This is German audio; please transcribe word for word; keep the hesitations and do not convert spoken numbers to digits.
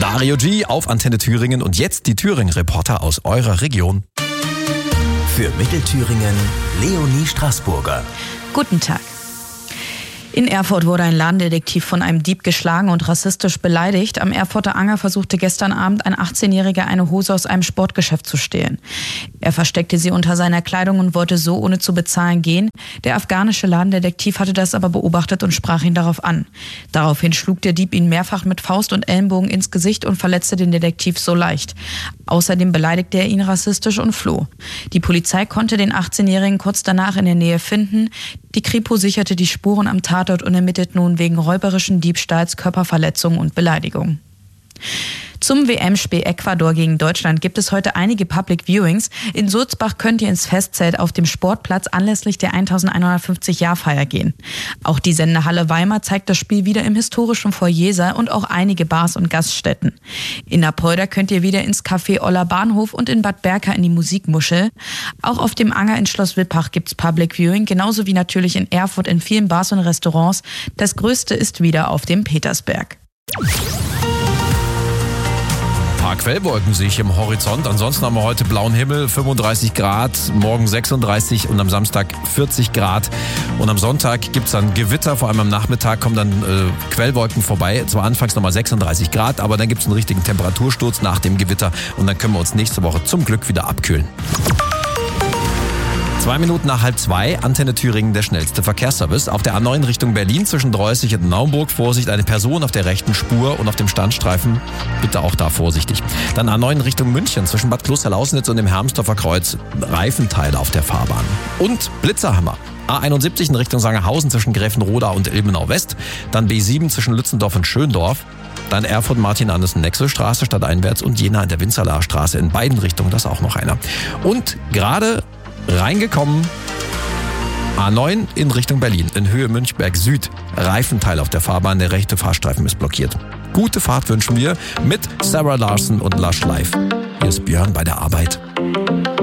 Dario G auf Antenne Thüringen und jetzt die Thüringen-Reporter aus eurer Region. Für Mittelthüringen Leonie Straßburger. Guten Tag. In Erfurt wurde ein Ladendetektiv von einem Dieb geschlagen und rassistisch beleidigt. Am Erfurter Anger versuchte gestern Abend ein achtzehnjähriger eine Hose aus einem Sportgeschäft zu stehlen. Er versteckte sie unter seiner Kleidung und wollte so ohne zu bezahlen gehen. Der afghanische Ladendetektiv hatte das aber beobachtet und sprach ihn darauf an. Daraufhin schlug der Dieb ihn mehrfach mit Faust und Ellenbogen ins Gesicht und verletzte den Detektiv so leicht. Außerdem beleidigte er ihn rassistisch und floh. Die Polizei konnte den achtzehnjährigen kurz danach in der Nähe finden. Die Kripo sicherte die Spuren am Tatort und ermittelt nun wegen räuberischen Diebstahls, Körperverletzung und Beleidigung. Zum W M-Spiel Ecuador gegen Deutschland gibt es heute einige Public Viewings. In Sulzbach könnt ihr ins Festzelt auf dem Sportplatz anlässlich der elfhundertfünfzig-Jahr-Feier gehen. Auch die Sendehalle Weimar zeigt das Spiel wieder im historischen Foyer und auch einige Bars und Gaststätten. In Apolda könnt ihr wieder ins Café Oller Bahnhof und in Bad Berka in die Musikmuschel. Auch auf dem Anger in Schloss Wippach gibt's Public Viewing, genauso wie natürlich in Erfurt in vielen Bars und Restaurants. Das größte ist wieder auf dem Petersberg. Ein paar Quellwolken sehe ich im Horizont. Ansonsten haben wir heute blauen Himmel, fünfunddreißig Grad, morgen sechsunddreißig und am Samstag vierzig Grad. Und am Sonntag gibt es dann Gewitter, vor allem am Nachmittag kommen dann äh, Quellwolken vorbei. Zwar anfangs nochmal sechsunddreißig Grad, aber dann gibt es einen richtigen Temperatursturz nach dem Gewitter und dann können wir uns nächste Woche zum Glück wieder abkühlen. Zwei Minuten nach halb zwei, Antenne Thüringen, der schnellste Verkehrsservice. Auf der A neun Richtung Berlin zwischen Dreußig und Naumburg, Vorsicht, eine Person auf der rechten Spur und auf dem Standstreifen, bitte auch da vorsichtig. Dann A neun Richtung München zwischen Bad Kloster-Lausnitz und dem Hermsdorfer Kreuz, Reifenteile auf der Fahrbahn. Und Blitzerhammer. A einundsiebzig in Richtung Sangerhausen zwischen Gräfenroda und Ilmenau West, dann B sieben zwischen Lützendorf und Schöndorf, dann Erfurt Martin-Andersen-Nexel-Straße stadteinwärts und Jena in der Winzerlaer Straße in beiden Richtungen, das ist auch noch einer. Und gerade reingekommen, A neun in Richtung Berlin, in Höhe Münchberg Süd, Reifenteil auf der Fahrbahn, der rechte Fahrstreifen ist blockiert. Gute Fahrt wünschen wir mit Sarah Larson und Lush Life. Hier ist Björn bei der Arbeit.